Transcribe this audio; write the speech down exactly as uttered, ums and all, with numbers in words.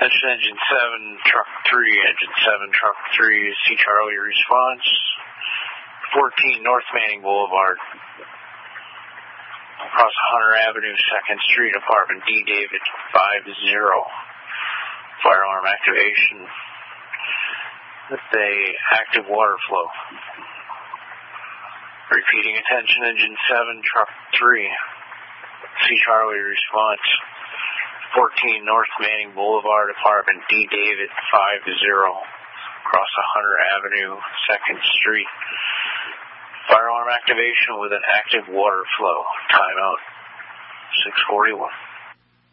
Attention Engine seven, Truck three, Engine seven, Truck three, C. Charlie response. fourteen North Manning Boulevard. Across Hunter Avenue, second Street, Apartment D. David, five zero. Fire alarm activation with a active water flow. Repeating, attention Engine seven, Truck three, C. Charlie response. fourteen North Manning Boulevard, Apartment D. David, five zero. Across Hunter Avenue, second Street. Fire alarm activation with an active water flow. Timeout, six forty-one.